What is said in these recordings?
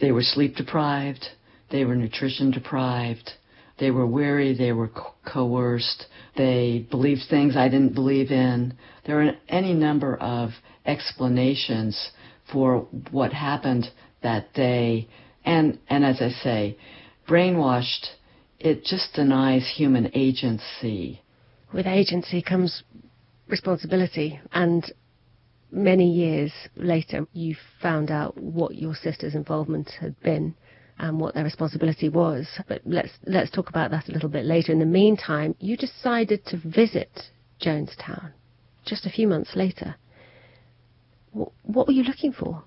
They were sleep deprived. They were nutrition deprived. They were weary. They were coerced. They believed things I didn't believe in. There were any number of explanations for what happened that day. And as I say, brainwashed, it just denies human agency. With agency comes responsibility, and many years later you found out what your sister's involvement had been and what their responsibility was. But let's talk about that a little bit later. In the meantime, you decided to visit Jonestown just a few months later. What were you looking for?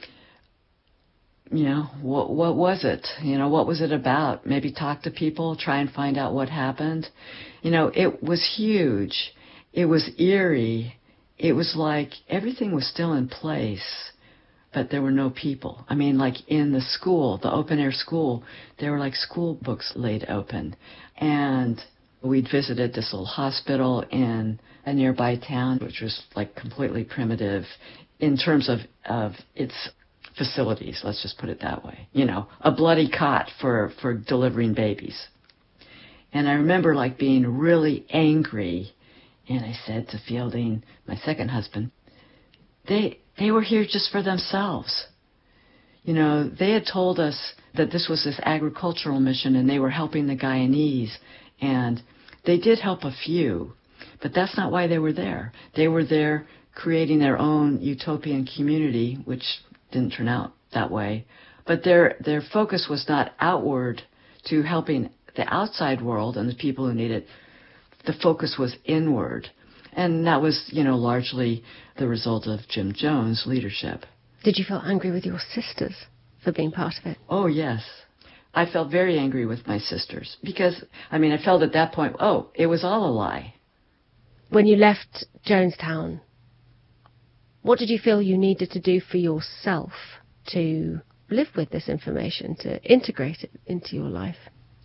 What was it? What was it about? Maybe talk to people, try and find out what happened. It was huge. It was eerie. It was like everything was still in place, but there were no people. I mean, like in the school, the open-air school, there were like school books laid open. And we'd visited this little hospital in a nearby town, which was like completely primitive in terms of its facilities, let's just put it that way. A bloody cot for delivering babies. And I remember like being really angry, and I said to Fielding, my second husband, they were here just for themselves. They had told us that this was this agricultural mission and they were helping the Guyanese, and they did help a few, but that's not why they were there. They were there creating their own utopian community, which didn't turn out that way. But their focus was not outward to helping the outside world and the people who need it. The focus was inward. And that was, largely the result of Jim Jones' leadership. Did you feel angry with your sisters for being part of it? Oh, yes. I felt very angry with my sisters because, I felt at that point, it was all a lie. When you left Jonestown, what did you feel you needed to do for yourself to live with this information, to integrate it into your life?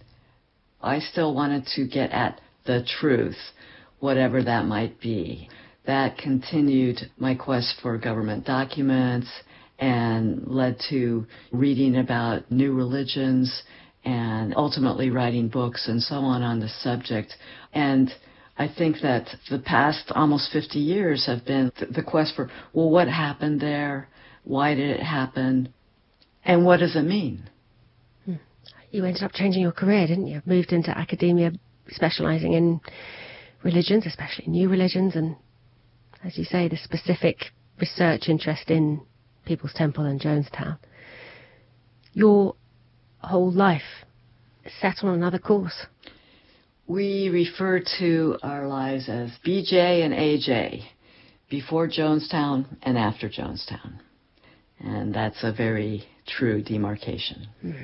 I still wanted to get at the truth, whatever that might be. That continued my quest for government documents and led to reading about new religions and ultimately writing books and so on the subject. And I think that the past almost 50 years have been the quest for, what happened there? Why did it happen? And what does it mean? You ended up changing your career, didn't you? Moved into academia, specializing in religions, especially new religions, and, as you say, the specific research interest in People's Temple and Jonestown. Your whole life set on another course. We refer to our lives as BJ and AJ, before Jonestown and after Jonestown. And that's a very true demarcation.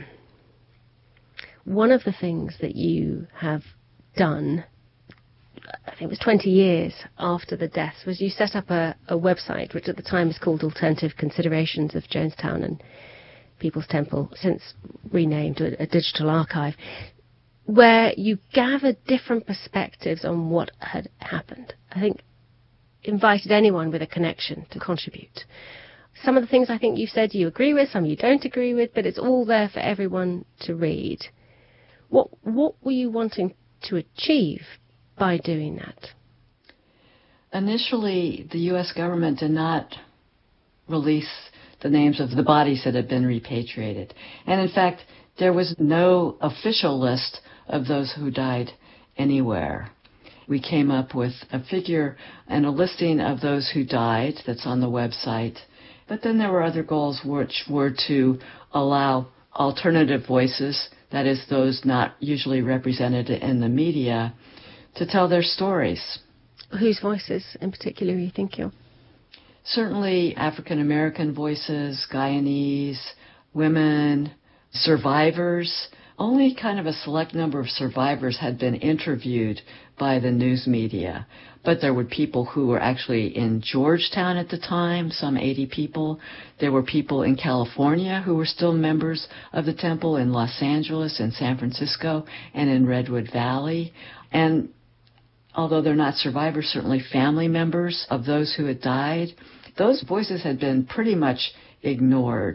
One of the things that you have done, I think it was 20 years after the deaths, was you set up a website, which at the time was called Alternative Considerations of Jonestown and People's Temple, since renamed to a digital archive, where you gathered different perspectives on what had happened. I think invited anyone with a connection to contribute. Some of the things I think you said you agree with, some you don't agree with, but it's all there for everyone to read. What were you wanting to achieve by doing that? Initially, the U.S. government did not release the names of the bodies that had been repatriated. And in fact, there was no official list of those who died anywhere. We came up with a figure and a listing of those who died that's on the website. But then there were other goals, which were to allow alternative voices, that is, those not usually represented in the media, to tell their stories. Whose voices in particular are you thinking of? Certainly African American voices, Guyanese, women, survivors. Only kind of a select number of survivors had been interviewed by the news media. But there were people who were actually in Georgetown at the time, some 80 people. There were people in California who were still members of the temple, in Los Angeles, in San Francisco, and in Redwood Valley. And although they're not survivors, certainly family members of those who had died, those voices had been pretty much ignored.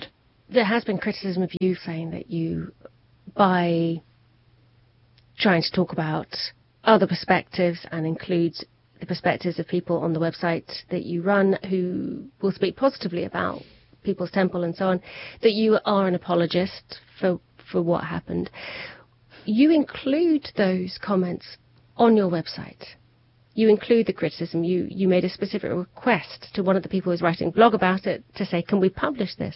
There has been criticism of you saying that you, by trying to talk about other perspectives and include the perspectives of people on the website that you run who will speak positively about People's Temple and so on, that you are an apologist for what happened. You include those comments on your website. You include the criticism. You made a specific request to one of the people who's writing a blog about it to say, can we publish this?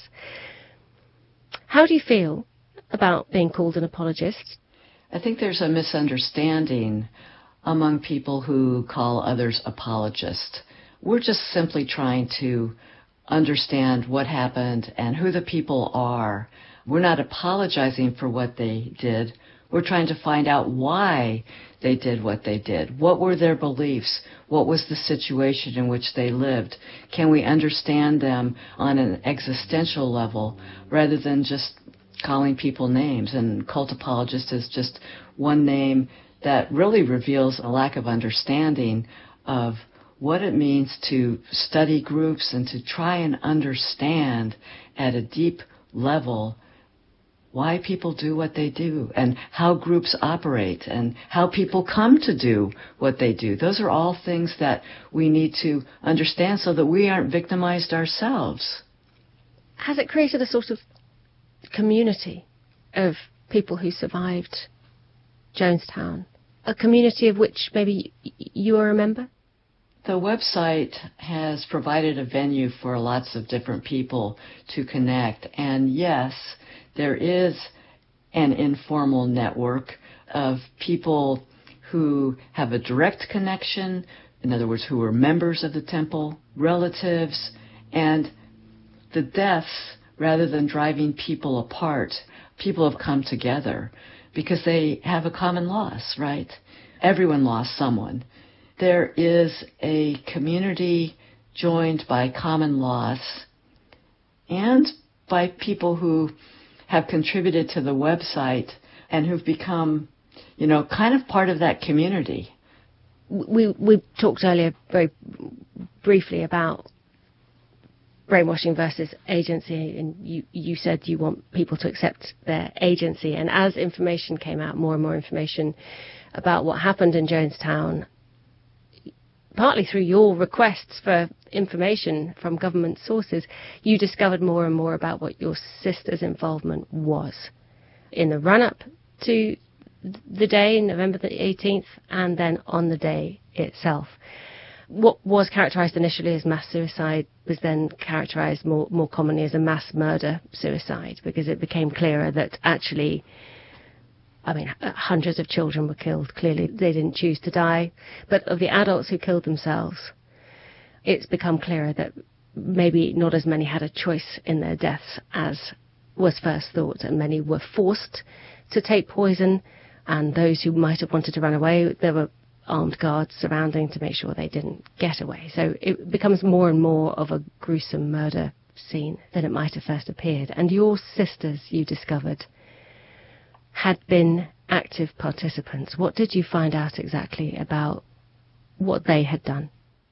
How do you feel about being called an apologist? I think there's a misunderstanding among people who call others apologists. We're just simply trying to understand what happened and who the people are. We're not apologizing for what they did. We're trying to find out why they did what they did. What were their beliefs? What was the situation in which they lived? Can we understand them on an existential level rather than just calling people names? And cult apologist is just one name that really reveals a lack of understanding of what it means to study groups and to try and understand at a deep level why people do what they do and how groups operate and how people come to do what they do. Those are all things that we need to understand so that we aren't victimized ourselves. Has it created a sort of community of people who survived Jonestown? A community of which maybe you are a member? The website has provided a venue for lots of different people to connect. And yes, there is an informal network of people who have a direct connection, in other words, who are members of the temple, relatives, and the deaths, rather than driving people apart, people have come together because they have a common loss, right? Everyone lost someone. There is a community joined by common loss and by people who have contributed to the website and who've become, kind of part of that community. We talked earlier very briefly about brainwashing versus agency, and you said you want people to accept their agency. And as information came out, more and more information about what happened in Jonestown, partly through your requests for information from government sources, you discovered more and more about what your sister's involvement was in the run-up to the day, November the 18th, and then on the day itself. What was characterised initially as mass suicide was then characterised more commonly as a mass murder-suicide, because it became clearer that actually, hundreds of children were killed. Clearly, they didn't choose to die. But of the adults who killed themselves, it's become clearer that maybe not as many had a choice in their deaths as was first thought, and many were forced to take poison, and those who might have wanted to run away, there were armed guards surrounding to make sure they didn't get away. So it becomes more and more of a gruesome murder scene than it might have first appeared. And your sisters, you discovered, had been active participants. What did you find out exactly about what they had done?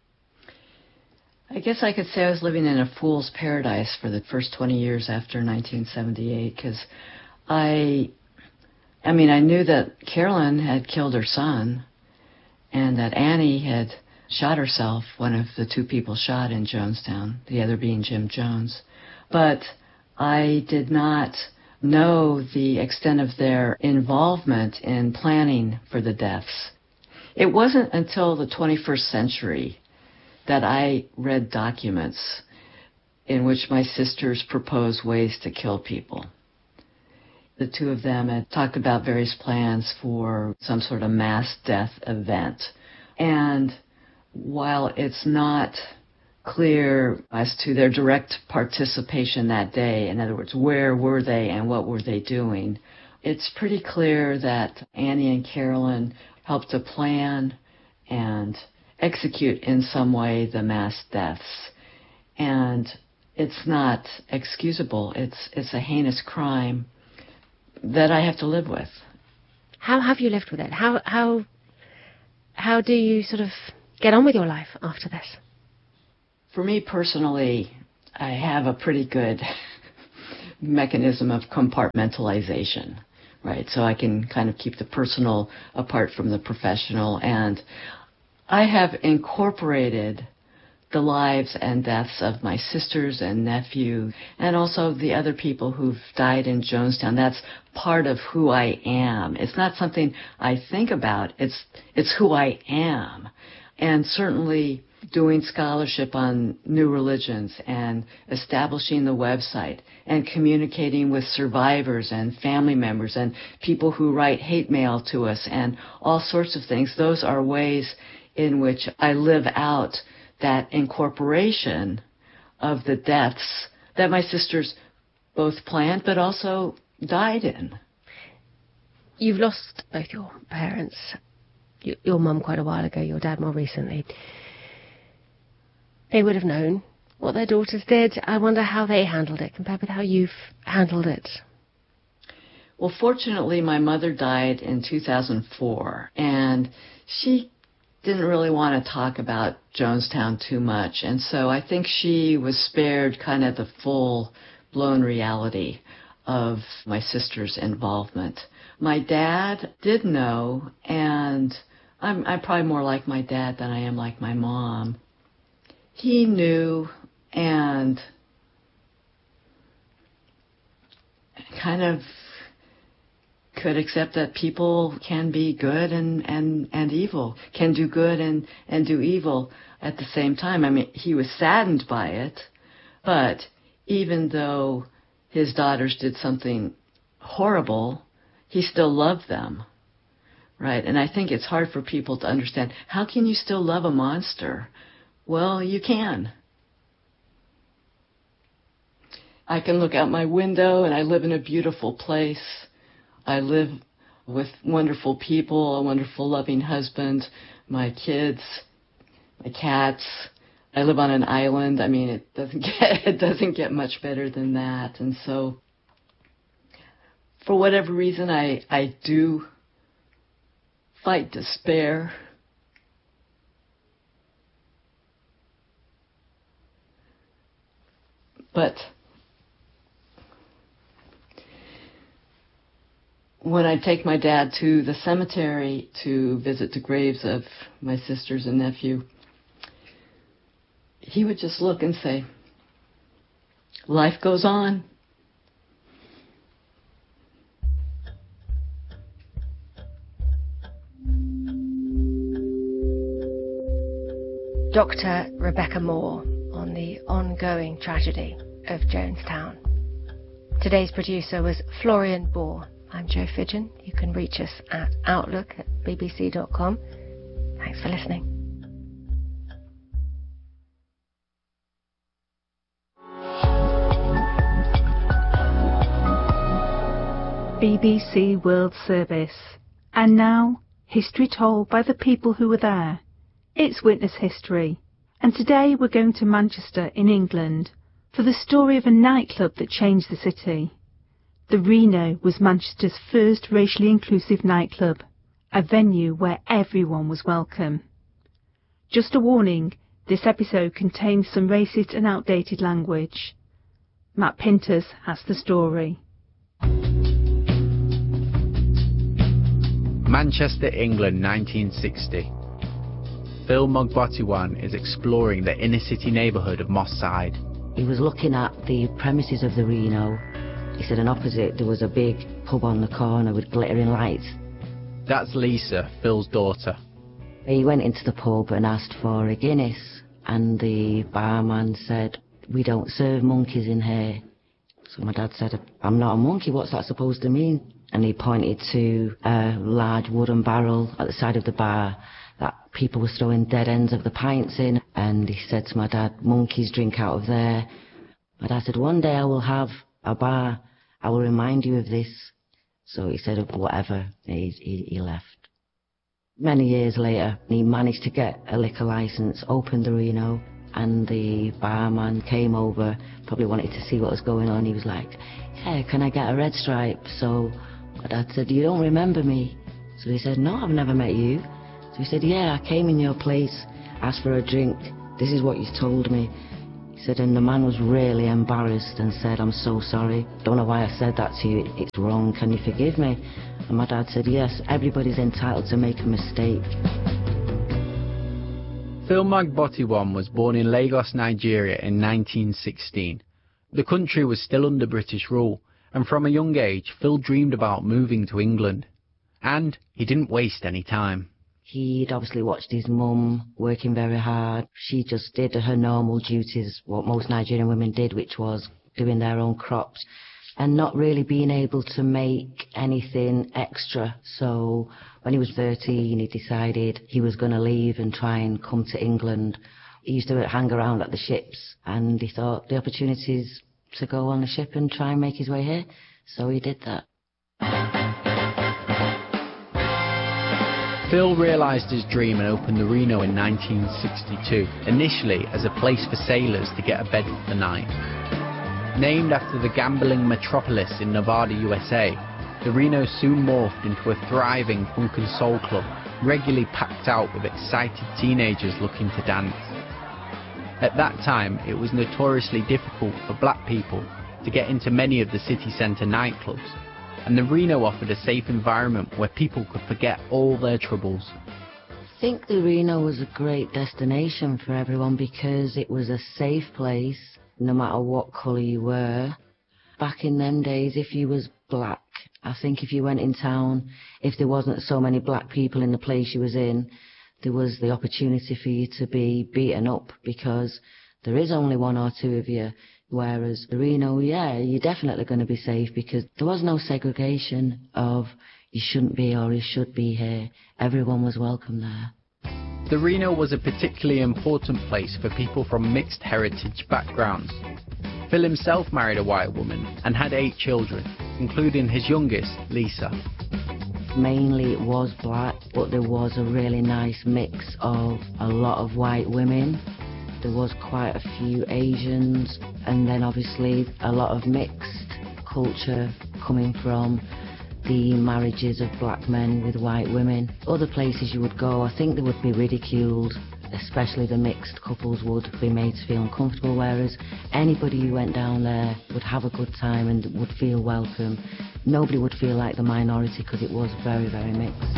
I guess I could say I was living in a fool's paradise for the first 20 years after 1978, because I knew that Carolyn had killed her son and that Annie had shot herself, one of the two people shot in Jonestown, the other being Jim Jones. But I did not know the extent of their involvement in planning for the deaths. It wasn't until the 21st century that I read documents in which my sisters proposed ways to kill people. The two of them had talked about various plans for some sort of mass death event. And while it's not clear as to their direct participation that day, in other words, where were they and what were they doing, it's pretty clear that Annie and Carolyn helped to plan and execute in some way the mass deaths. And it's not excusable. It's a heinous crime that I have to live with. How have you lived with it? How do you sort of get on with your life after this? For me personally, I have a pretty good mechanism of compartmentalization, right? So I can kind of keep the personal apart from the professional. And I have incorporated the lives and deaths of my sisters and nephew, and also the other people who've died in Jonestown. That's part of who I am. It's not something I think about. It's who I am. And certainly doing scholarship on new religions and establishing the website and communicating with survivors and family members and people who write hate mail to us and all sorts of things. Those are ways in which I live out that incorporation of the deaths that my sisters both planned but also died in. You've lost both your parents, your mum quite a while ago, your dad more recently. They would have known what their daughters did. I wonder how they handled it compared with how you've handled it. Well, fortunately, my mother died in 2004, and she didn't really want to talk about Jonestown too much. And so I think she was spared kind of the full-blown reality of my sister's involvement. My dad did know, and I'm probably more like my dad than I am like my mom. He knew and kind of could accept that people can be good and evil, can do good and do evil at the same time. I mean, he was saddened by it, but even though his daughters did something horrible, he still loved them, right? And I think it's hard for people to understand, how can you still love a monster? Well, you can. I can look out my window and I live in a beautiful place. I live with wonderful people, a wonderful, loving husband, my kids, my cats. I live on an island. I mean, it doesn't get much better than that. And so, for whatever reason, I do fight despair. But when I take my dad to the cemetery to visit the graves of my sisters and nephew, he would just look and say, "Life goes on." Dr. Rebecca Moore on the ongoing tragedy of Jonestown. Today's producer was Florian Bohr. I'm Jo Fidgen. You can reach us at outlook@bbc.com. Thanks for listening. BBC World Service. And now, history told by the people who were there. It's Witness History. And today we're going to Manchester in England for the story of a nightclub that changed the city. The Reno was Manchester's first racially inclusive nightclub, a venue where everyone was welcome. Just a warning, this episode contains some racist and outdated language. Matt Pinters has the story. Manchester, England, 1960. Phil Mogbotiwan is exploring the inner-city neighbourhood of Moss Side. He was looking at the premises of the Reno. He said, and opposite there was a big pub on the corner with glittering lights. That's Lisa, Phil's daughter. He went into the pub and asked for a Guinness, and the barman said, "We don't serve monkeys in here." So my dad said, "I'm not a monkey, what's that supposed to mean?" And he pointed to a large wooden barrel at the side of the bar that people were throwing dead ends of the pints in. And he said to my dad, "Monkeys drink out of there." My dad said, "One day I will have a bar. I will remind you of this." So he said, whatever. He left. Many years later, he managed to get a liquor license, opened the Reno, and the barman came over, probably wanted to see what was going on. He was like, "Yeah, can I get a red stripe?" So my dad said, "You don't remember me?" So he said, "No, I've never met you." So he said, "Yeah, I came in your place, asked for a drink. This is what you told me." He He said, and the man was really embarrassed and said, I'm so sorry. Don't know why I said that to you. It's wrong. Can you forgive me? And my dad said, yes, everybody's entitled to make a mistake. Phil Magbotiwan was born in Lagos, Nigeria in 1916. The country was still under British rule, and from a young age, Phil dreamed about moving to England. And he didn't waste any time. He'd obviously watched his mum working very hard. She just did her normal duties, what most Nigerian women did, which was doing their own crops and not really being able to make anything extra. So when he was 13, he decided he was going to leave and try and come to England. He used to hang around at the ships, and he thought the opportunities to go on a ship and try and make his way here. So he did that. Phil realised his dream and opened the Reno in 1962, initially as a place for sailors to get a bed for the night. Named after the gambling metropolis in Nevada, USA, the Reno soon morphed into a thriving funk and soul club, regularly packed out with excited teenagers looking to dance. At that time, it was notoriously difficult for black people to get into many of the city centre nightclubs, and the Reno offered a safe environment where people could forget all their troubles. I think the Reno was a great destination for everyone because it was a safe place, no matter what colour you were. Back in them days, if you was black, I think if you went in town, if there wasn't so many black people in the place you was in, there was the opportunity for you to be beaten up because there is only one or two of you. Whereas the Reno, yeah, you're definitely going to be safe because there was no segregation of you shouldn't be or you should be here. Everyone was welcome there. The Reno was a particularly important place for people from mixed heritage backgrounds. Phil himself married a white woman and had 8 children, including his youngest, Lisa. Mainly it was black, but there was a really nice mix of a lot of white women. There was quite a few Asians, and then obviously a lot of mixed culture coming from the marriages of black men with white women. Other places you would go, I think they would be ridiculed, especially the mixed couples would be made to feel uncomfortable, whereas anybody who went down there would have a good time and would feel welcome. Nobody would feel like the minority because it was very, very mixed.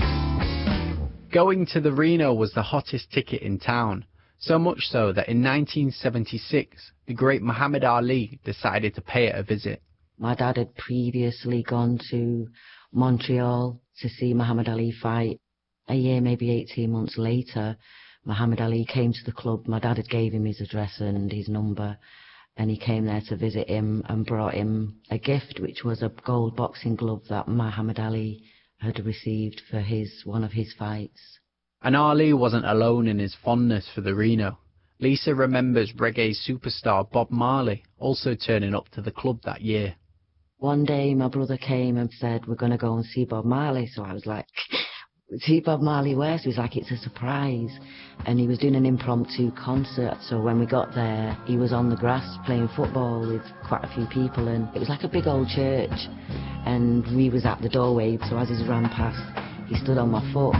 Going to the Reno was the hottest ticket in town. So much so that in 1976, the great Muhammad Ali decided to pay it a visit. My dad had previously gone to Montreal to see Muhammad Ali fight. A year, maybe 18 months later, Muhammad Ali came to the club. My dad had gave him his address and his number, and he came there to visit him and brought him a gift, which was a gold boxing glove that Muhammad Ali had received for one of his fights. And Ali wasn't alone in his fondness for the Reno. Lisa remembers reggae superstar Bob Marley also turning up to the club that year. One day my brother came and said, we're going to go and see Bob Marley. So I was like, see Bob Marley where? So he was like, it's a surprise. And he was doing an impromptu concert. So when we got there, he was on the grass playing football with quite a few people. And it was like a big old church. And we was at the doorway. So as he ran past, he stood on my foot.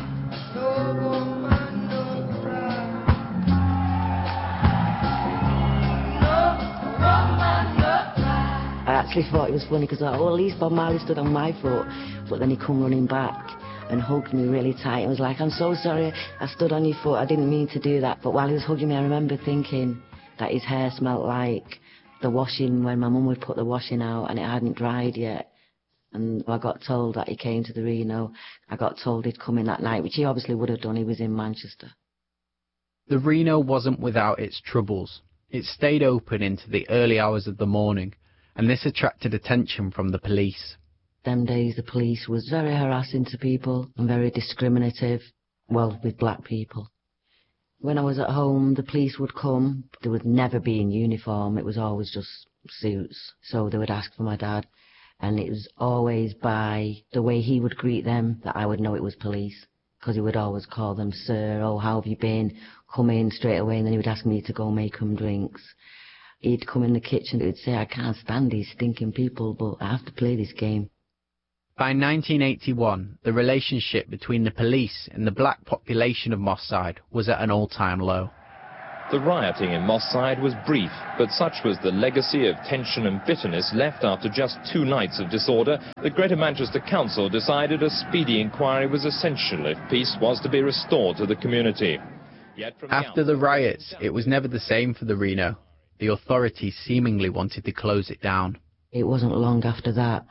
I actually thought it was funny because I thought, oh, at least Bob Marley stood on my foot. But then he come running back and hugged me really tight and was like, I'm so sorry I stood on your foot, I didn't mean to do that. But while he was hugging me, I remember thinking that his hair smelled like the washing when my mum would put the washing out and it hadn't dried yet. And I got told that he came to the Reno. I got told he'd come in that night, which he obviously would have done. He was in Manchester. The Reno wasn't without its troubles. It stayed open into the early hours of the morning, and this attracted attention from the police. Them days the police was very harassing to people and very discriminative, well, with black people. When I was at home, the police would come. They would never be in uniform. It was always just suits. So they would ask for my dad. And it was always by the way he would greet them that I would know it was police. Because he would always call them, sir, oh, how have you been? Come in straight away. And then he would ask me to go make him drinks. He'd come in the kitchen. He would say, I can't stand these stinking people, but I have to play this game. By 1981, the relationship between the police and the black population of Moss Side was at an all-time low. The rioting in Moss Side was brief, but such was the legacy of tension and bitterness left after just 2 nights of disorder that Greater Manchester Council decided a speedy inquiry was essential if peace was to be restored to the community. After the riots, it was never the same for the Reno. The authorities seemingly wanted to close it down. It wasn't long after that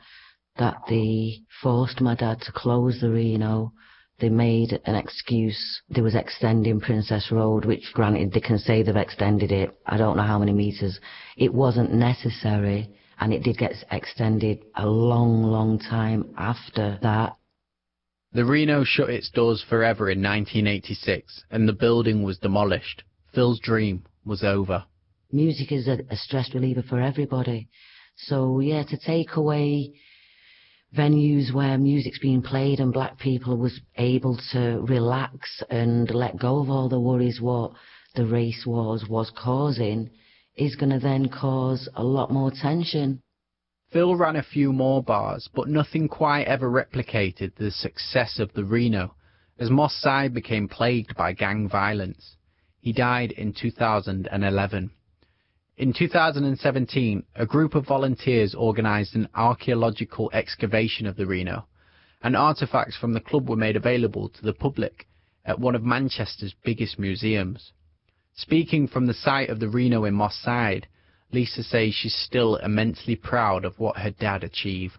they forced my dad to close the Reno. They made an excuse. They was extending Princess Road, which granted they can say they've extended it. I don't know how many metres. It wasn't necessary, and it did get extended a long, long time after that. The Reno shut its doors forever in 1986, and the building was demolished. Phil's dream was over. Music is a stress reliever for everybody. So, yeah, to take away venues where music's being played and black people was able to relax and let go of all the worries what the race wars was causing is going to then cause a lot more tension. Phil ran a few more bars, but nothing quite ever replicated the success of the Reno, as Moss Side became plagued by gang violence. He died in 2011. In 2017, a group of volunteers organised an archaeological excavation of the Reno, and artefacts from the club were made available to the public at one of Manchester's biggest museums. Speaking from the site of the Reno in Moss Side, Lisa says she's still immensely proud of what her dad achieved.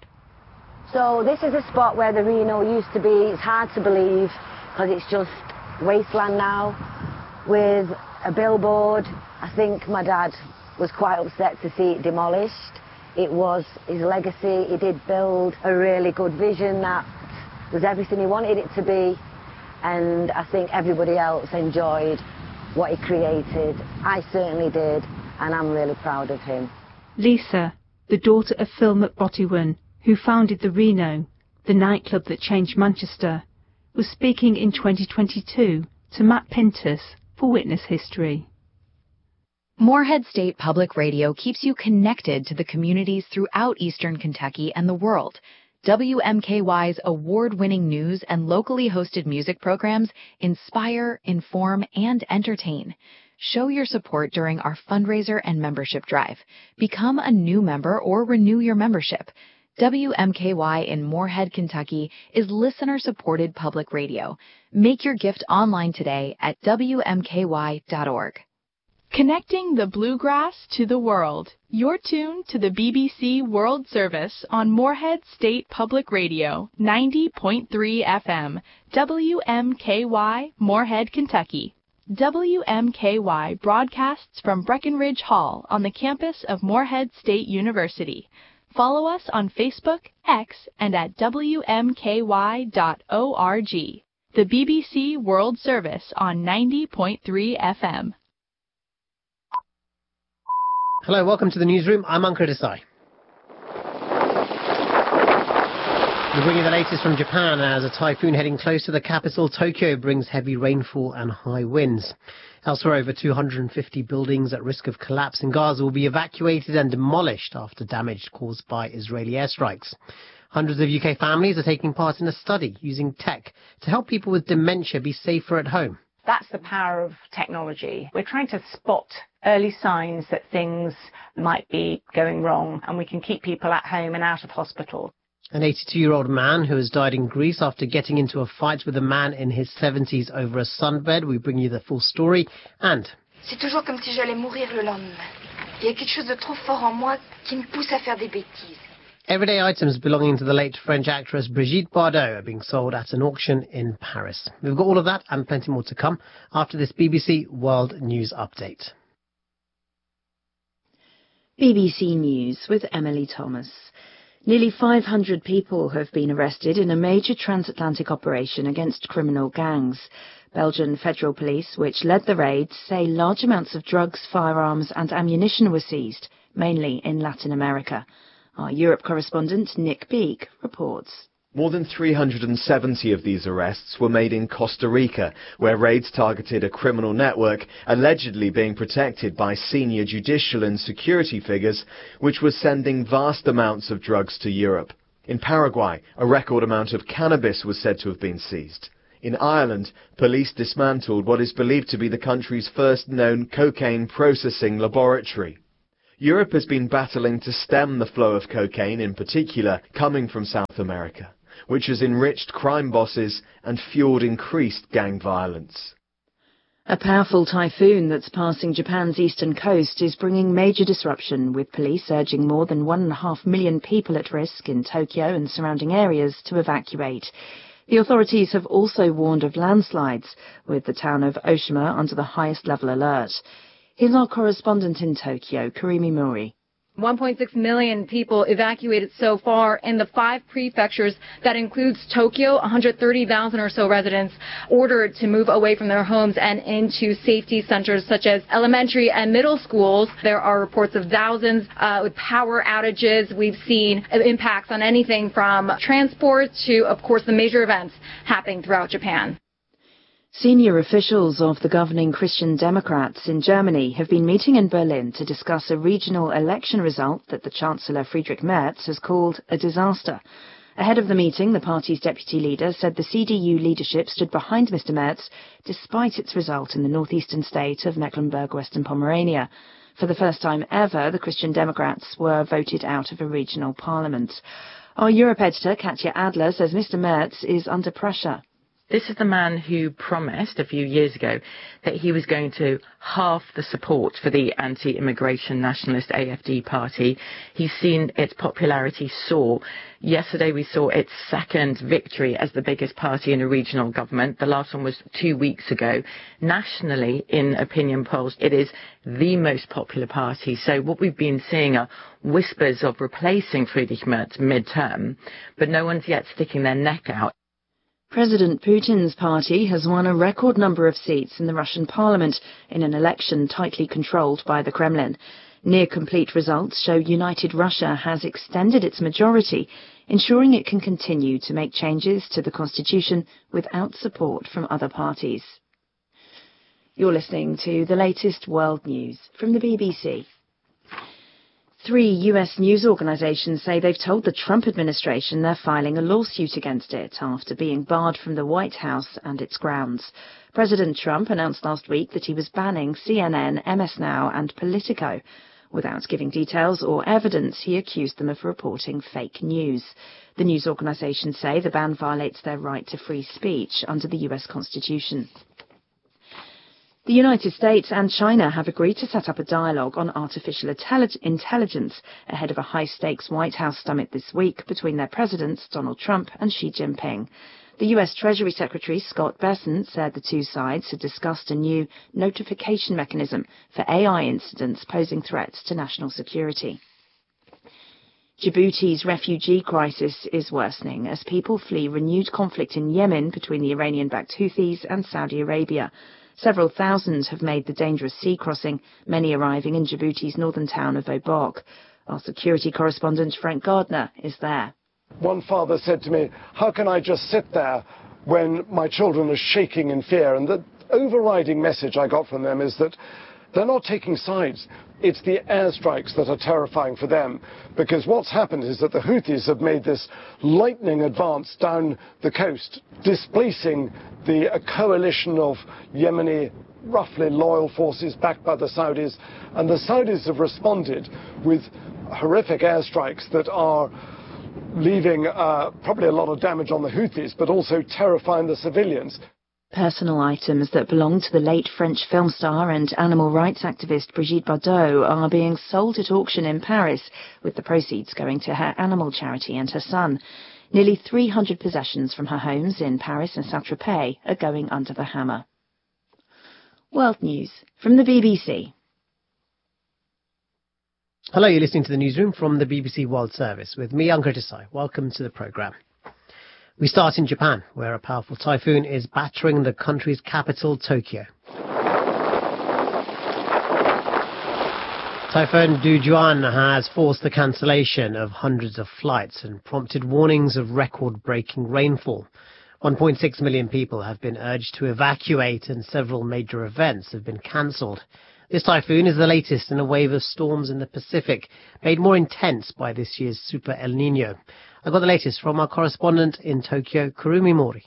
So this is a spot where the Reno used to be. It's hard to believe because it's just wasteland now with a billboard. I think my dad was quite upset to see it demolished. It was his legacy. He did build a really good vision that was everything he wanted it to be, and I think everybody else enjoyed what he created. I certainly did, and I'm really proud of him. Lisa, the daughter of Phil McBottywan, who founded the Reno, the nightclub that changed Manchester, was speaking in 2022 to Matt Pintus for Witness History. Moorhead State Public Radio keeps you connected to the communities throughout Eastern Kentucky and the world. WMKY's award-winning news and locally hosted music programs inspire, inform, and entertain. Show your support during our fundraiser and membership drive. Become a new member or renew your membership. WMKY in Moorhead, Kentucky is listener-supported public radio. Make your gift online today at WMKY.org. Connecting the bluegrass to the world. You're tuned to the BBC World Service on Moorhead State Public Radio, 90.3 FM, WMKY, Moorhead, Kentucky. WMKY broadcasts from Breckenridge Hall on the campus of Moorhead State University. Follow us on Facebook, X, and at WMKY.org. The BBC World Service on 90.3 FM. Hello, welcome to the newsroom. I'm Ankur Desai. We bring you the latest from Japan as a typhoon heading close to the capital, Tokyo, brings heavy rainfall and high winds. Elsewhere, over 250 buildings at risk of collapse in Gaza will be evacuated and demolished after damage caused by Israeli airstrikes. Hundreds of UK families are taking part in a study using tech to help people with dementia be safer at home. That's the power of technology. We're trying to spot early signs that things might be going wrong, and we can keep people at home and out of hospital. An 82-year-old man who has died in Greece after getting into a fight with a man in his 70s over a sunbed. We bring you the full story. And c'est toujours comme si j'allais mourir le lendemain. Il y a quelque chose de trop fort en moi qui me pousse à faire des bêtises. Everyday items belonging to the late French actress Brigitte Bardot are being sold at an auction in Paris. We've got all of that and plenty more to come after this BBC World News Update. BBC News with Emily Thomas. Nearly 500 people have been arrested in a major transatlantic operation against criminal gangs. Belgian federal police, which led the raids, say large amounts of drugs, firearms and ammunition were seized, mainly in Latin America. Our Europe correspondent Nick Beak reports. More than 370 of these arrests were made in Costa Rica, where raids targeted a criminal network allegedly being protected by senior judicial and security figures, which were sending vast amounts of drugs to Europe. In Paraguay, a record amount of cannabis was said to have been seized. In Ireland, police dismantled what is believed to be the country's first known cocaine processing laboratory. Europe has been battling to stem the flow of cocaine, in particular coming from South America, which has enriched crime bosses and fueled increased gang violence. A powerful typhoon that's passing Japan's eastern coast is bringing major disruption, with police urging more than 1.5 million people at risk in Tokyo and surrounding areas to evacuate. The authorities have also warned of landslides, with the town of Oshima under the highest level alert. Here's our correspondent in Tokyo, Kurumi Mori. 1.6 million people evacuated so far in the 5 prefectures. That includes Tokyo. 130,000 or so residents ordered to move away from their homes and into safety centers such as elementary and middle schools. There are reports of thousands with power outages. We've seen impacts on anything from transport to, of course, the major events happening throughout Japan. Senior officials of the governing Christian Democrats in Germany have been meeting in Berlin to discuss a regional election result that the Chancellor Friedrich Merz has called a disaster. Ahead of the meeting, the party's deputy leader said the CDU leadership stood behind Mr. Merz despite its result in the northeastern state of Mecklenburg-Western Pomerania. For the first time ever, the Christian Democrats were voted out of a regional parliament. Our Europe editor, Katja Adler, says Mr. Merz is under pressure. This is the man who promised a few years ago that he was going to halve the support for the anti-immigration nationalist AfD party. He's seen its popularity soar. Yesterday we saw its second victory as the biggest party in a regional government. The last one was 2 weeks ago. Nationally, in opinion polls, it is the most popular party. So what we've been seeing are whispers of replacing Friedrich Merz mid-term, but no one's yet sticking their neck out. President Putin's party has won a record number of seats in the Russian parliament in an election tightly controlled by the Kremlin. Near-complete results show United Russia has extended its majority, ensuring it can continue to make changes to the constitution without support from other parties. You're listening to the latest world news from the BBC. 3 US news organizations say they've told the Trump administration they're filing a lawsuit against it after being barred from the White House and its grounds. President Trump announced last week that he was banning CNN, MS Now and Politico. Without giving details or evidence, he accused them of reporting fake news. The news organizations say the ban violates their right to free speech under the US Constitution. The United States and China have agreed to set up a dialogue on artificial intelligence ahead of a high-stakes White House summit this week between their presidents, Donald Trump and Xi Jinping. The US Treasury Secretary Scott Bessent said the two sides had discussed a new notification mechanism for AI incidents posing threats to national security. Djibouti's refugee crisis is worsening as people flee renewed conflict in Yemen between the Iranian-backed Houthis and Saudi Arabia. Several thousand have made the dangerous sea crossing, many arriving in Djibouti's northern town of Obok. Our security correspondent Frank Gardner is there. One father said to me, "How can I just sit there when my children are shaking in fear?" And the overriding message I got from them is that they're not taking sides. It's the airstrikes that are terrifying for them, because what's happened is that the Houthis have made this lightning advance down the coast, displacing a coalition of Yemeni, roughly loyal forces backed by the Saudis, and the Saudis have responded with horrific airstrikes that are leaving probably a lot of damage on the Houthis, but also terrifying the civilians. Personal items that belong to the late French film star and animal rights activist Brigitte Bardot are being sold at auction in Paris, with the proceeds going to her animal charity and her son. Nearly 300 possessions from her homes in Paris and Saint-Tropez are going under the hammer. World News from the BBC. Hello, you're listening to the newsroom from the BBC World Service with me, Ankur Desai. Welcome to the programme. We start in Japan, where a powerful typhoon is battering the country's capital, Tokyo. Typhoon Dujuan has forced the cancellation of hundreds of flights and prompted warnings of record-breaking rainfall. 1.6 million people have been urged to evacuate and several major events have been cancelled. This typhoon is the latest in a wave of storms in the Pacific, made more intense by this year's Super El Niño. I got the latest from our correspondent in Tokyo, Kurumi Mori.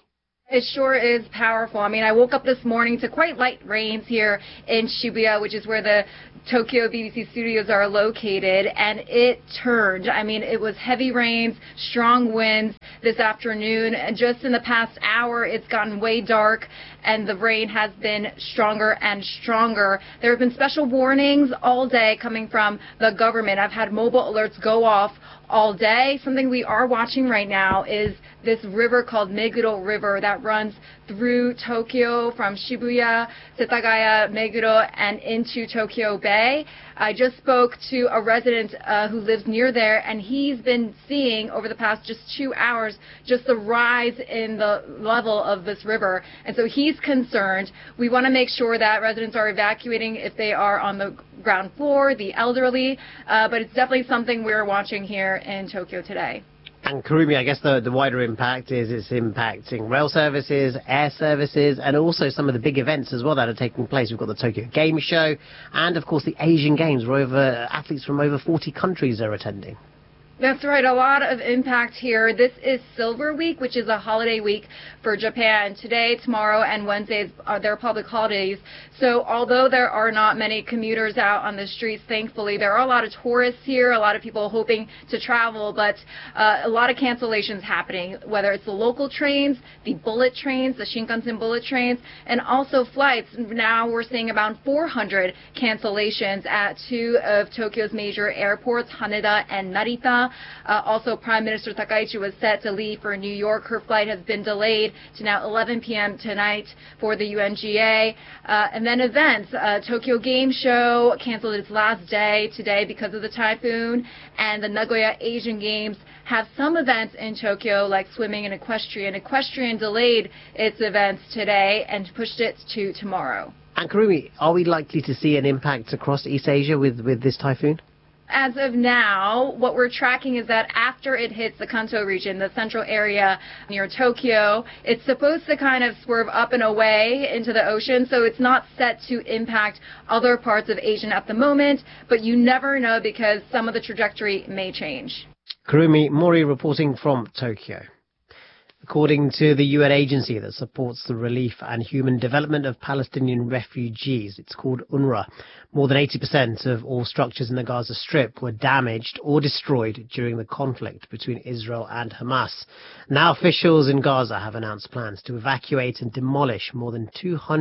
It sure is powerful. I mean, I woke up this morning to quite light rains here in Shibuya, which is where the Tokyo BBC studios are located, and it turned. I mean, it was heavy rains, strong winds this afternoon, and just in the past hour, it's gotten way dark, and the rain has been stronger and stronger. There have been special warnings all day coming from the government. I've had mobile alerts go off all day. Something we are watching right now is this river called Meguro River that runs through Tokyo from Shibuya, Setagaya, Meguro, and into Tokyo Bay. I just spoke to a resident who lives near there, and he's been seeing over the past just 2 hours just the rise in the level of this river. And so he's concerned. We want to make sure that residents are evacuating if they are on the ground floor, the elderly, but it's definitely something we're watching here in Tokyo today. And Kurumi, I guess the wider impact is it's impacting rail services, air services, and also some of the big events as well that are taking place. We've got the Tokyo Game Show and, of course, the Asian Games, where athletes from over 40 countries are attending. That's right, a lot of impact here. This is Silver Week, which is a holiday week for Japan. Today, tomorrow, and Wednesdays are their public holidays. So although there are not many commuters out on the streets, thankfully, there are a lot of tourists here, a lot of people hoping to travel, but a lot of cancellations happening, whether it's the local trains, the bullet trains, the Shinkansen bullet trains, and also flights. Now we're seeing about 400 cancellations at two of Tokyo's major airports, Haneda and Narita. Also, Prime Minister Takaichi was set to leave for New York. Her flight has been delayed to now 11 p.m. tonight for the UNGA. And then events. Tokyo Game Show canceled its last day today because of the typhoon. And the Nagoya Asian Games have some events in Tokyo, like swimming and equestrian. Equestrian delayed its events today and pushed it to tomorrow. And Kurumi, are we likely to see an impact across East Asia with this typhoon? As of now, what we're tracking is that after it hits the Kanto region, the central area near Tokyo, it's supposed to kind of swerve up and away into the ocean, so it's not set to impact other parts of Asia at the moment, but you never know because some of the trajectory may change. Kurumi Mori reporting from Tokyo. According to the UN agency that supports the relief and human development of Palestinian refugees, it's called UNRWA, more than 80% of all structures in the Gaza Strip were damaged or destroyed during the conflict between Israel and Hamas. Now officials in Gaza have announced plans to evacuate and demolish more than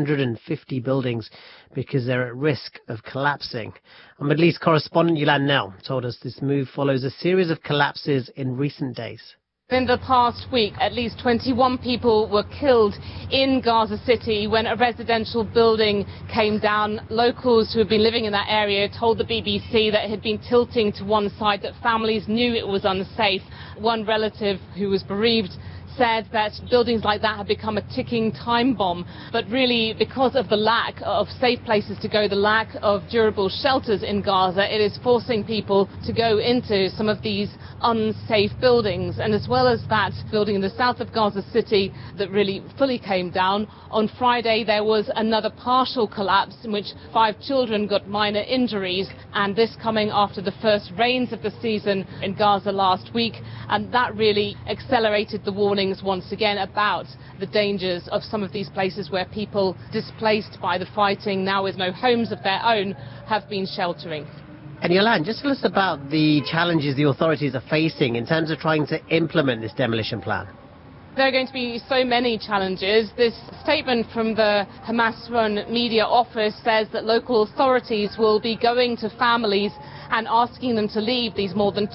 250 buildings because they're at risk of collapsing. Our Middle East correspondent Yulan Nell told us this move follows a series of collapses in recent days. In the past week, at least 21 people were killed in Gaza City when a residential building came down. Locals who have been living in that area told the BBC that it had been tilting to one side, that families knew it was unsafe. One relative who was bereaved said that buildings like that have become a ticking time bomb, but really because of the lack of safe places to go, the lack of durable shelters in Gaza, it is forcing people to go into some of these unsafe buildings. And as well as that building in the south of Gaza City that really fully came down, on Friday there was another partial collapse in which 5 children got minor injuries, and this coming after the first rains of the season in Gaza last week, and that really accelerated the warning once again about the dangers of some of these places where people displaced by the fighting, now with no homes of their own, have been sheltering. And Yolan, just tell us about the challenges the authorities are facing in terms of trying to implement this demolition plan. There are going to be so many challenges. This statement from the Hamas-run media office says that local authorities will be going to families and asking them to leave these more than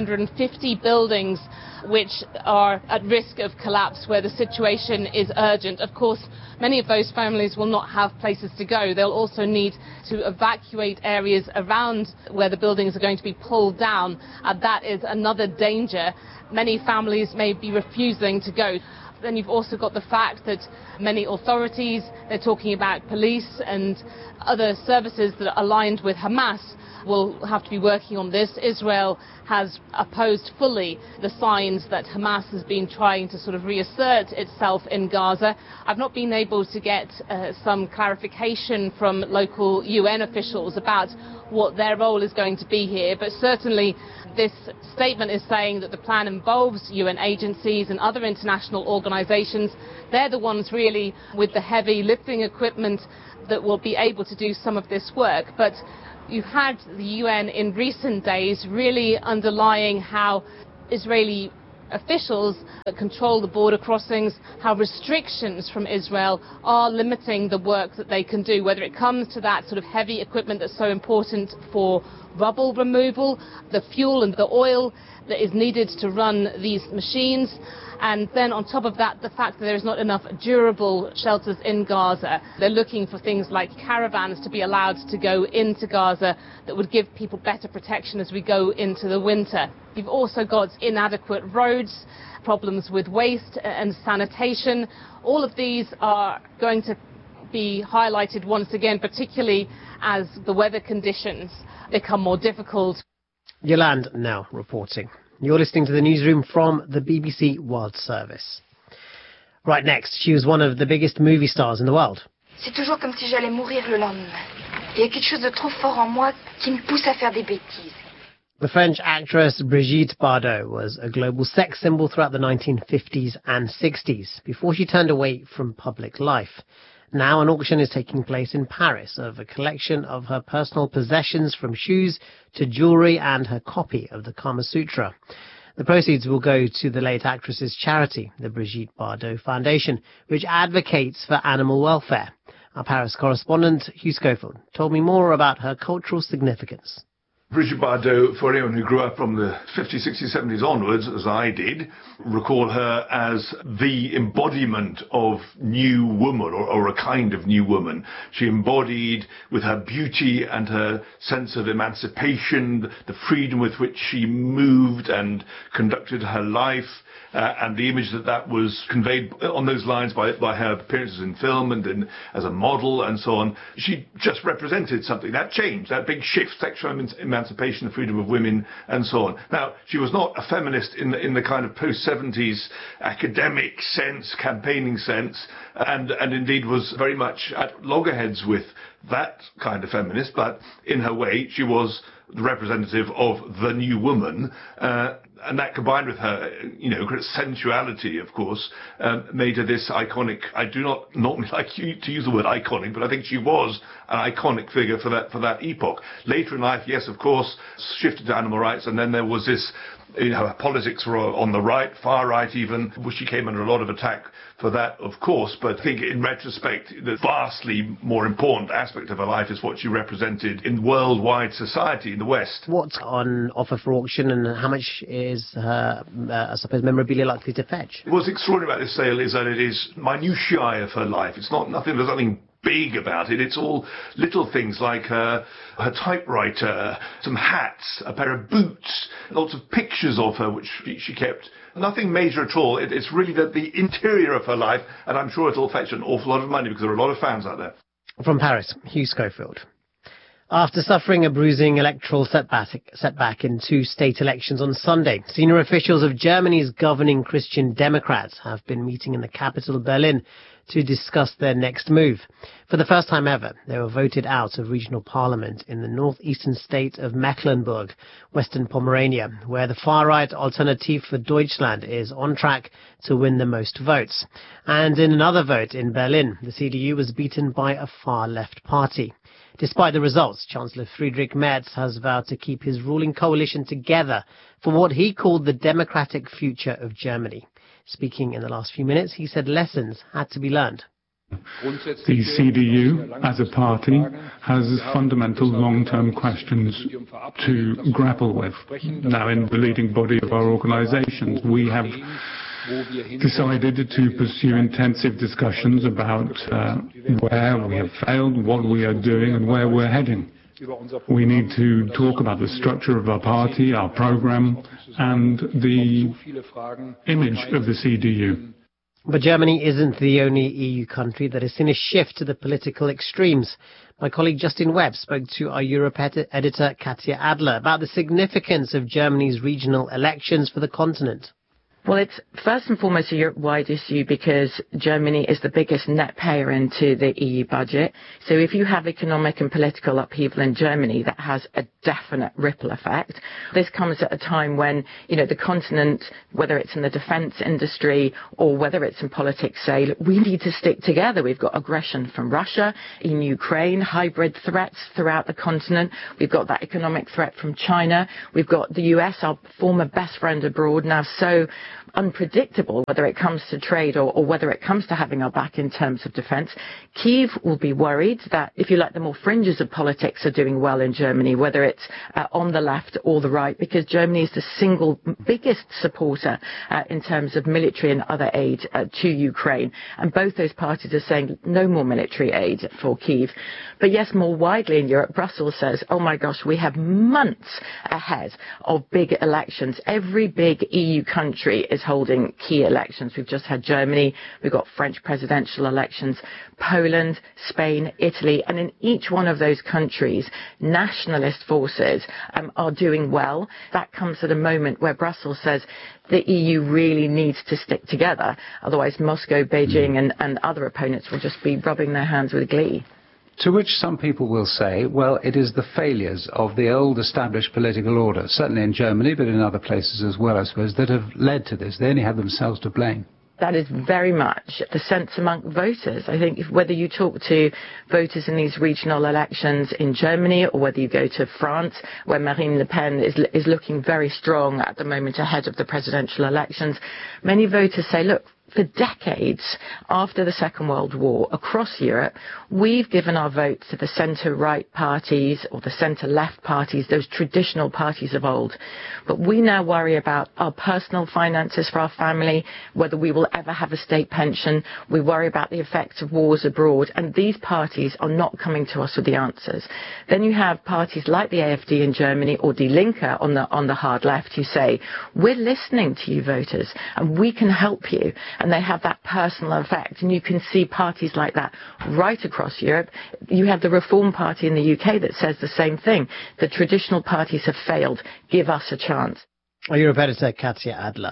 250 buildings which are at risk of collapse, where the situation is urgent. Of course, many of those families will not have places to go. They'll also need to evacuate areas around where the buildings are going to be pulled down, and that is another danger. Many families may be refusing to go. Then you've also got the fact that many authorities, they're talking about police and other services that are aligned with Hamas, will have to be working on this. Israel has opposed fully the signs that Hamas has been trying to sort of reassert itself in Gaza. I've not been able to get some clarification from local UN officials about what their role is going to be here, but certainly this statement is saying that the plan involves UN agencies and other international organisations organisations. They're the ones really with the heavy lifting equipment that will be able to do some of this work. But you've had the UN in recent days really underlying how Israeli officials that control the border crossings, how restrictions from Israel are limiting the work that they can do, whether it comes to that sort of heavy equipment that's so important for rubble removal, the fuel and the oil that is needed to run these machines, and then on top of that, the fact that there is not enough durable shelters in Gaza. They're looking for things like caravans to be allowed to go into Gaza that would give people better protection as we go into the winter. You've also got inadequate roads, problems with waste and sanitation. All of these are going to be highlighted once again, particularly as the weather conditions become more difficult. Yolande now reporting. You're listening to the newsroom from the BBC World Service. Right next, she was one of the biggest movie stars in the world. C'est toujours comme si j'allais mourir le lendemain. Il y a quelque chose de trop fort en moi qui me pousse à faire des bêtises. The French actress Brigitte Bardot was a global sex symbol throughout the 1950s and 60s, before she turned away from public life. Now an auction is taking place in Paris of a collection of her personal possessions, from shoes to jewellery and her copy of the Kama Sutra. The proceeds will go to the late actress's charity, the Brigitte Bardot Foundation, which advocates for animal welfare. Our Paris correspondent, Hugh Schofield, told me more about her cultural significance. Brigitte Bardot, for anyone who grew up from the 50s, 60s, 70s onwards, as I did, recall her as the embodiment of new woman, or a kind of new woman. She embodied, with her beauty and her sense of emancipation, the freedom with which she moved and conducted her life, and the image that was conveyed on those lines by her appearances in film and as a model and so on. She just represented something. That changed, that big shift, sexual emancipation, the freedom of women and so on. Now, she was not a feminist in the kind of post-70s academic sense, campaigning sense, and indeed was very much at loggerheads with that kind of feminist, but in her way, she was the representative of the new woman, and that combined with her, sensuality, of course, made her this iconic. I do not normally like to use the word iconic, but I think she was an iconic figure for that epoch. Later in life, yes, of course, shifted to animal rights, and then there was this, her politics were on the right, far right even, which she came under a lot of attack for that, of course, but I think in retrospect, the vastly more important aspect of her life is what she represented in worldwide society in the West. What's on offer for auction, and how much is her, I suppose, memorabilia likely to fetch? What's extraordinary about this sale is that it is minutiae of her life. It's not nothing. There's nothing big about it. It's all little things like her typewriter, some hats, a pair of boots, lots of pictures of her which she kept. Nothing major at all. It's really the interior of her life, and I'm sure it'll fetch an awful lot of money because there are a lot of fans out there. From Paris, Hugh Schofield. After suffering a bruising electoral setback in 2 state elections on Sunday, senior officials of Germany's governing Christian Democrats have been meeting in the capital, Berlin, to discuss their next move. For the first time ever, they were voted out of regional parliament in the northeastern state of Mecklenburg, Western Pomerania, where the far-right Alternative for Deutschland is on track to win the most votes. And in another vote in Berlin, the CDU was beaten by a far-left party. Despite the results, Chancellor Friedrich Merz has vowed to keep his ruling coalition together for what he called the democratic future of Germany. Speaking in the last few minutes, he said lessons had to be learned. The CDU, as a party, has fundamental long-term questions to grapple with. Now, in the leading body of our organisations, we have decided to pursue intensive discussions about where we have failed, what we are doing, and where we're heading. We need to talk about the structure of our party, our programme, and the image of the CDU. But Germany isn't the only EU country that has seen a shift to the political extremes. My colleague Justin Webb spoke to our Europe editor Katja Adler about the significance of Germany's regional elections for the continent. Well, it's first and foremost a Europe-wide issue because Germany is the biggest net payer into the EU budget. So if you have economic and political upheaval in Germany, that has a definite ripple effect. This comes at a time when, the continent, whether it's in the defence industry or whether it's in politics, say, we need to stick together. We've got aggression from Russia in Ukraine, hybrid threats throughout the continent. We've got that economic threat from China. We've got the US, our former best friend abroad, now so unpredictable, whether it comes to trade or whether it comes to having our back in terms of defence. Kyiv will be worried that, if you like, the more fringes of politics are doing well in Germany, whether it's on the left or the right, because Germany is the single biggest supporter in terms of military and other aid to Ukraine. And both those parties are saying no more military aid for Kyiv. But yes, more widely in Europe, Brussels says, oh my gosh, we have months ahead of big elections. Every big EU country is holding key elections. We've just had Germany, we've got French presidential elections, Poland, Spain, Italy, and in each one of those countries, nationalist forces are doing well. That comes at a moment where Brussels says the EU really needs to stick together. Otherwise, Moscow, Beijing, and other opponents will just be rubbing their hands with glee. To which some people will say, well, it is the failures of the old established political order, certainly in Germany, but in other places as well, I suppose, that have led to this. They only have themselves to blame. That is very much the sense among voters. I think whether you talk to voters in these regional elections in Germany or whether you go to France, where Marine Le Pen is looking very strong at the moment ahead of the presidential elections, many voters say, look, for decades after the Second World War across Europe, we've given our vote to the centre-right parties or the centre-left parties, those traditional parties of old. But we now worry about our personal finances for our family, whether we will ever have a state pension. We worry about the effects of wars abroad, and these parties are not coming to us with the answers. Then you have parties like the AfD in Germany or Die Linke on the hard left who say, we're listening to you voters and we can help you. And they have that personal effect. And you can see parties like that right across Europe. You have the Reform Party in the UK that says the same thing. The traditional parties have failed. Give us a chance. Europe editor Katya Adler.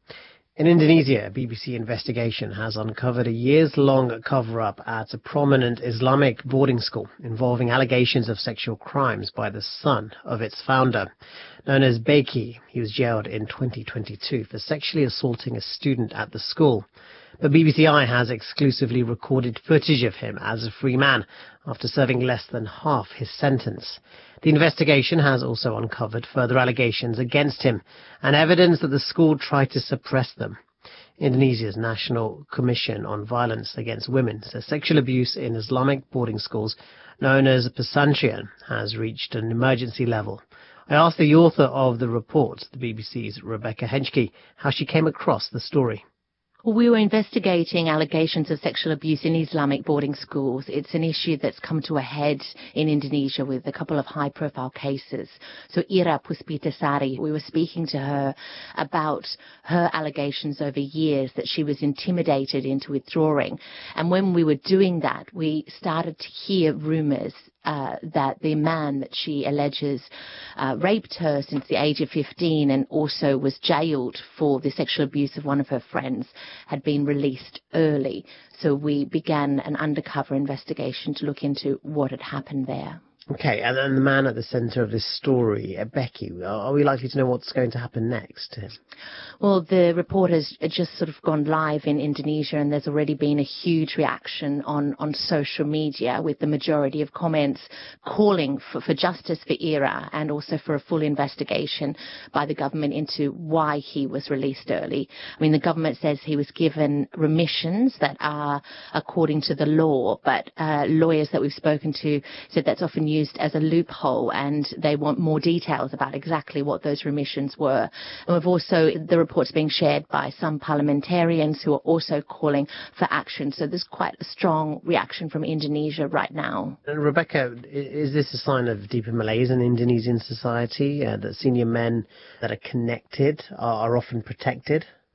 In Indonesia, a BBC investigation has uncovered a years-long cover-up at a prominent Islamic boarding school involving allegations of sexual crimes by the son of its founder. Known as Beki, he was jailed in 2022 for sexually assaulting a student at the school. But BBC Eye has exclusively recorded footage of him as a free man after serving less than half his sentence. The investigation has also uncovered further allegations against him and evidence that the school tried to suppress them. Indonesia's National Commission on Violence Against Women says sexual abuse in Islamic boarding schools, known as pesantren, has reached an emergency level. I asked the author of the report, the BBC's Rebecca Henschke, how she came across the story. We were investigating allegations of sexual abuse in Islamic boarding schools. It's an issue that's come to a head in Indonesia with a couple of high-profile cases. So Ira Puspitasari, we were speaking to her about her allegations over years that she was intimidated into withdrawing. And when we were doing that, we started to hear rumours that the man that she alleges raped her since the age of 15 and also was jailed for the sexual abuse of one of her friends had been released early. So we began an undercover investigation to look into what had happened there. Okay, and then the man at the centre of this story, Beki, are we likely to know what's going to happen next? Well, the report has just sort of gone live in Indonesia, and there's already been a huge reaction on social media, with the majority of comments calling for justice for Ira and also for a full investigation by the government into why he was released early. I mean, the government says he was given remissions that are according to the law, but lawyers that we've spoken to said that's often used as a loophole, and they want more details about exactly what those remissions were. And we've also, the report's being shared by some parliamentarians who are also calling for action. So there's quite a strong reaction from Indonesia right now. Rebecca, is this a sign of deeper malaise in Indonesian society, that senior men that are connected are often protected?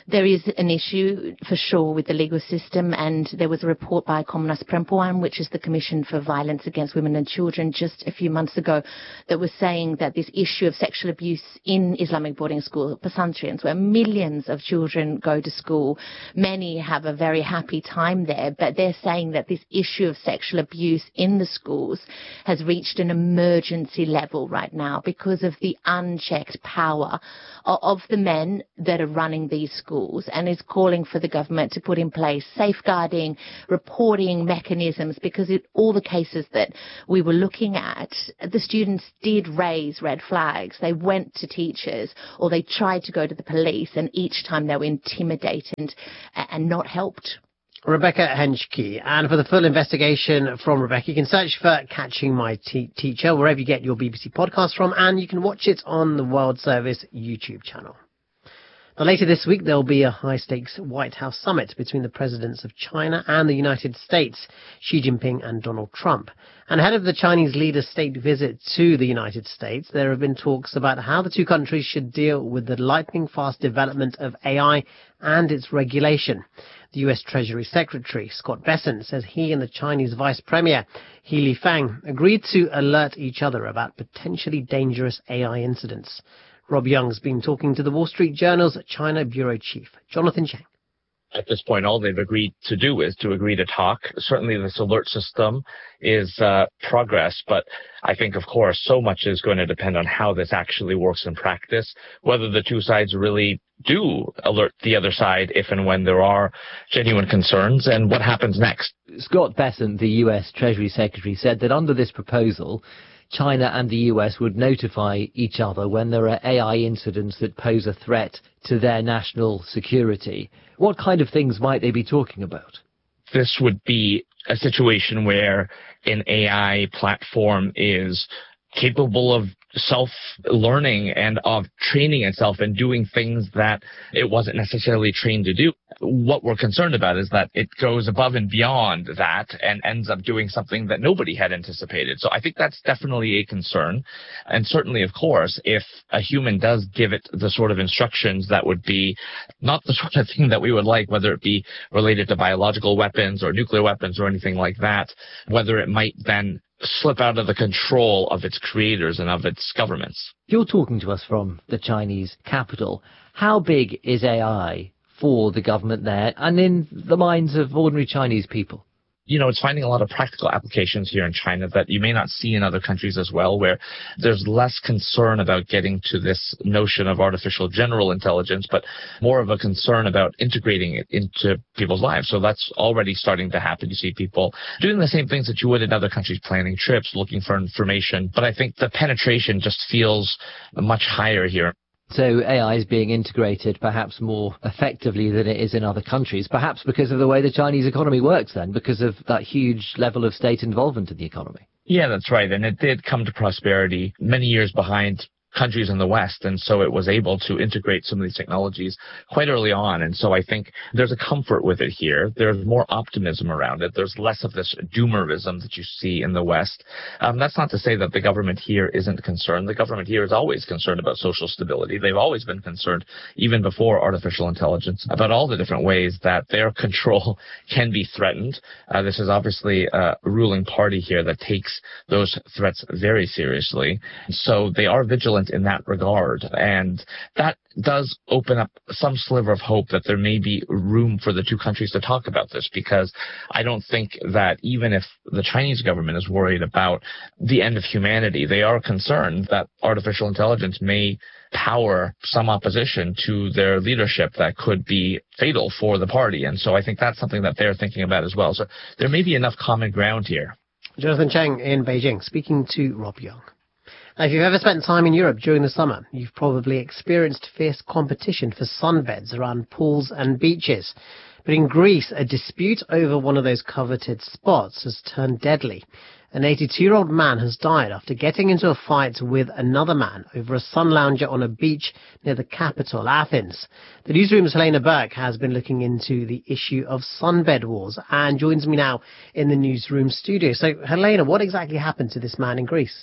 There is an issue for sure with the legal system, and there was a report by Komnas Perempuan, which is the Commission for Violence Against Women and Children, just a few months ago, that was saying that this issue of sexual abuse in Islamic boarding school, Pasantrians, where millions of children go to school, many have a very happy time there, but they're saying that this issue of sexual abuse in the schools has reached an emergency level right now because of the unchecked power of the men that are running these schools, and is calling for the government to put in place safeguarding, reporting mechanisms, because in all the cases that we were looking at, the students did raise red flags. They went to teachers or they tried to go to the police, and each time they were intimidated and not helped. Rebecca Henschke. And for the full investigation from Rebecca, you can search for Catching My Teacher wherever you get your BBC podcast from, and you can watch it on the World Service YouTube channel. Now, later this week, there will be a high-stakes White House summit between the presidents of China and the United States, Xi Jinping and Donald Trump. And ahead of the Chinese leader's state visit to the United States, there have been talks about how the two countries should deal with the lightning-fast development of AI and its regulation. The US Treasury Secretary, Scott Bessent, says he and the Chinese Vice Premier, He Lifeng, agreed to alert each other about potentially dangerous AI incidents. Rob Young's been talking to the Wall Street Journal's China Bureau Chief, Jonathan Chang. At this point, all they've agreed to do is to agree to talk. Certainly this alert system is progress, but I think, of course, so much is going to depend on how this actually works in practice, whether the two sides really do alert the other side if and when there are genuine concerns, and what happens next. Scott Bessent, the US Treasury Secretary, said that under this proposal, China and the US would notify each other when there are AI incidents that pose a threat to their national security. What kind of things might they be talking about? This would be a situation where an AI platform is capable of self-learning and of training itself and doing things that it wasn't necessarily trained to do. What we're concerned about is that it goes above and beyond that and ends up doing something that nobody had anticipated. So I think that's definitely a concern. And certainly, of course, if a human does give it the sort of instructions that would be not the sort of thing that we would like, whether it be related to biological weapons or nuclear weapons or anything like that, whether it might then slip out of the control of its creators and of its governments. You're talking to us from the Chinese capital. How big is AI for the government there and in the minds of ordinary Chinese people? You know, it's finding a lot of practical applications here in China that you may not see in other countries as well, where there's less concern about getting to this notion of artificial general intelligence, but more of a concern about integrating it into people's lives. So that's already starting to happen. You see people doing the same things that you would in other countries, planning trips, looking for information. But I think the penetration just feels much higher here. So AI is being integrated perhaps more effectively than it is in other countries, perhaps because of the way the Chinese economy works then, because of that huge level of state involvement in the economy. Yeah, that's right. And it did come to prosperity many years behind countries in the West, and so it was able to integrate some of these technologies quite early on. And so I think there's a comfort with it here. There's more optimism around it. There's less of this doomerism that you see in the West. That's not to say that the government here isn't concerned. The government here is always concerned about social stability. They've always been concerned, even before artificial intelligence, about all the different ways that their control can be threatened. This is obviously a ruling party here that takes those threats very seriously. So they are vigilant in that regard, and that does open up some sliver of hope that there may be room for the two countries to talk about this, because I don't think that even if the Chinese government is worried about the end of humanity, they are concerned that artificial intelligence may power some opposition to their leadership that could be fatal for the party. And so I think that's something that they're thinking about as well. So there may be enough common ground here. Jonathan Chang in Beijing, speaking to Rob Young. Now, if you've ever spent time in Europe during the summer, you've probably experienced fierce competition for sunbeds around pools and beaches. But in Greece, a dispute over one of those coveted spots has turned deadly. An 82-year-old man has died after getting into a fight with another man over a sun lounger on a beach near the capital, Athens. The newsroom's Helena Burke has been looking into the issue of sunbed wars and joins me now in the newsroom studio. So, Helena, what exactly happened to this man in Greece?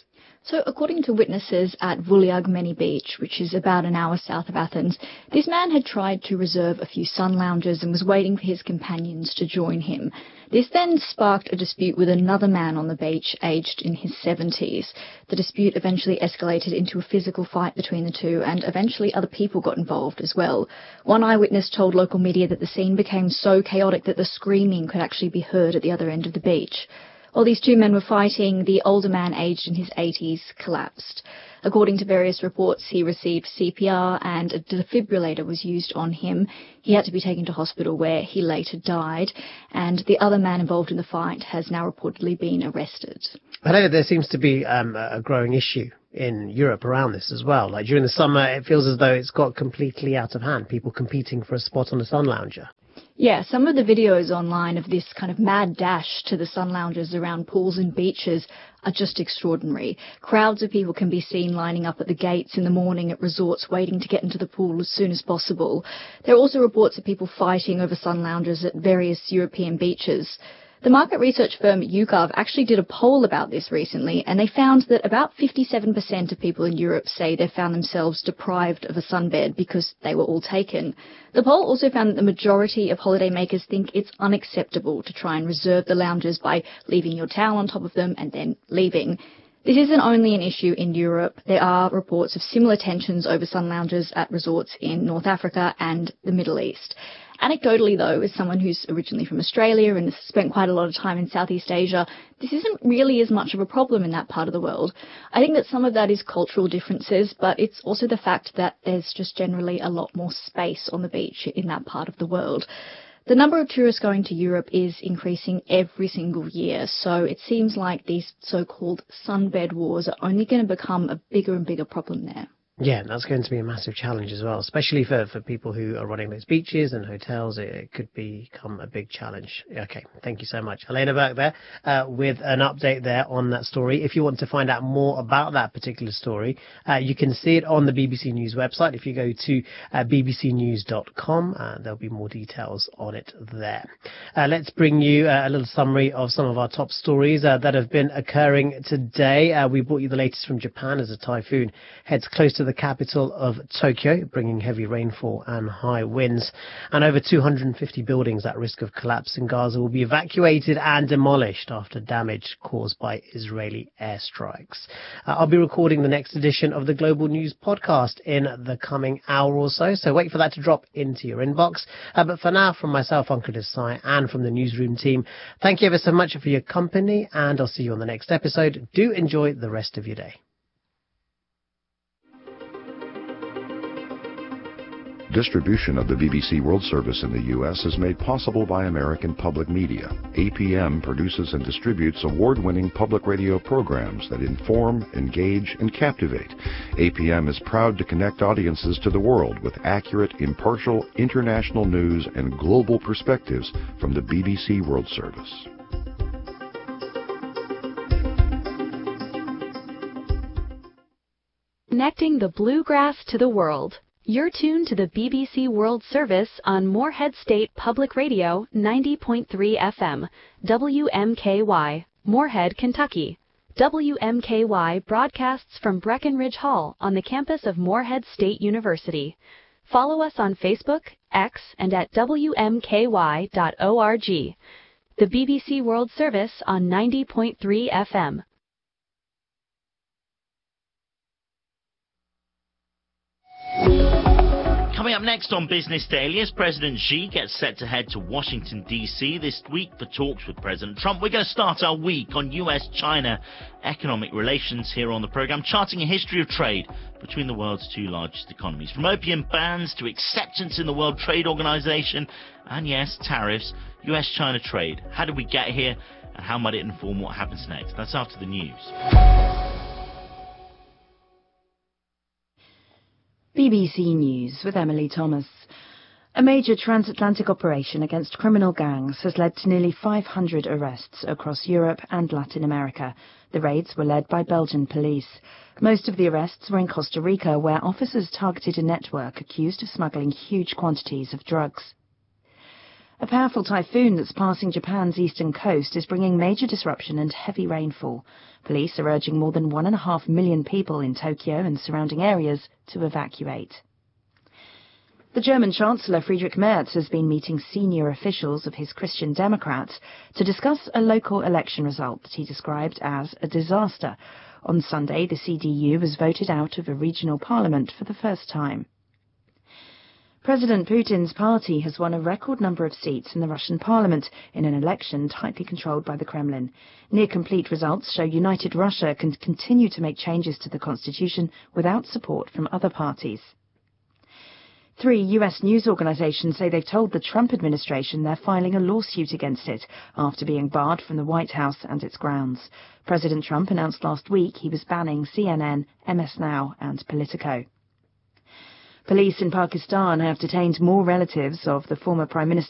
So, according to witnesses at Vouliagmeni Beach, which is about an hour south of Athens, this man had tried to reserve a few sun lounges and was waiting for his companions to join him. This then sparked a dispute with another man on the beach, aged in his 70s. The dispute eventually escalated into a physical fight between the two, and eventually other people got involved as well. One eyewitness told local media that the scene became so chaotic that the screaming could actually be heard at the other end of the beach. While these two men were fighting, the older man, aged in his 80s, collapsed. According to various reports, he received CPR and a defibrillator was used on him. He had to be taken to hospital where he later died, and the other man involved in the fight has now reportedly been arrested. I know there seems to be a growing issue in Europe around this as well. Like during the summer, it feels as though it's got completely out of hand, people competing for a spot on the sun lounger. Yeah, some of the videos online of this kind of mad dash to the sun lounges around pools and beaches are just extraordinary. Crowds of people can be seen lining up at the gates in the morning at resorts waiting to get into the pool as soon as possible. There are also reports of people fighting over sun lounges at various European beaches. The market research firm YouGov actually did a poll about this recently, and they found that about 57% of people in Europe say they found themselves deprived of a sunbed because they were all taken. The poll also found that the majority of holidaymakers think it's unacceptable to try and reserve the lounges by leaving your towel on top of them and then leaving. This isn't only an issue in Europe. There are reports of similar tensions over sun lounges at resorts in North Africa and the Middle East. Anecdotally, though, as someone who's originally from Australia and has spent quite a lot of time in Southeast Asia, this isn't really as much of a problem in that part of the world. I think that some of that is cultural differences, but it's also the fact that there's just generally a lot more space on the beach in that part of the world. The number of tourists going to Europe is increasing every single year, so it seems like these so-called sunbed wars are only going to become a bigger and bigger problem there. Yeah, that's going to be a massive challenge as well, especially for people who are running those beaches and hotels. It could become a big challenge. Okay, thank you so much. Elena back there with an update there on that story. If you want to find out more about that particular story, you can see it on the BBC News website. If you go to bbcnews.com, there'll be more details on it there. Let's bring you a little summary of some of our top stories that have been occurring today. We brought you the latest from Japan as a typhoon heads close to the capital of Tokyo, bringing heavy rainfall and high winds. And over 250 buildings at risk of collapse in Gaza will be evacuated and demolished after damage caused by Israeli airstrikes. I'll be recording the next edition of the Global News podcast in the coming hour or so, so wait for that to drop into your inbox. But for now, from myself, Uncle Desai, and from the newsroom team, thank you ever so much for your company, and I'll see you on the next episode. Do enjoy the rest of your day. Distribution of the BBC World Service in the U.S. is made possible by American Public Media. APM produces and distributes award-winning public radio programs that inform, engage, and captivate. APM is proud to connect audiences to the world with accurate, impartial, international news and global perspectives from the BBC World Service. Connecting the bluegrass to the world. You're tuned to the BBC World Service on Morehead State Public Radio 90.3 FM, WMKY, Morehead, Kentucky. WMKY broadcasts from Breckenridge Hall on the campus of Morehead State University. Follow us on Facebook, X, and at WMKY.org. The BBC World Service on 90.3 FM. Coming up next on Business Daily, as President Xi gets set to head to Washington, D.C. this week for talks with President Trump, we're going to start our week on U.S.-China economic relations here on the programme, charting a history of trade between the world's two largest economies. From opium bans to acceptance in the World Trade Organization, and yes, tariffs, U.S.-China trade. How did we get here, and how might it inform what happens next? That's after the news. BBC News with Emily Thomas. A major transatlantic operation against criminal gangs has led to nearly 500 arrests across Europe and Latin America. The raids were led by Belgian police. Most of the arrests were in Costa Rica, where officers targeted a network accused of smuggling huge quantities of drugs. A powerful typhoon that's passing Japan's eastern coast is bringing major disruption and heavy rainfall. Police are urging more than 1.5 million people in Tokyo and surrounding areas to evacuate. The German Chancellor Friedrich Merz has been meeting senior officials of his Christian Democrats to discuss a local election result that he described as a disaster. On Sunday, the CDU was voted out of a regional parliament for the first time. President Putin's party has won a record number of seats in the Russian parliament in an election tightly controlled by the Kremlin. Near-complete results show United Russia can continue to make changes to the constitution without support from other parties. 3 U.S. news organizations say they've told the Trump administration they're filing a lawsuit against it after being barred from the White House and its grounds. President Trump announced last week he was banning CNN, MS Now and Politico. Police in Pakistan have detained more relatives of the former Prime Minister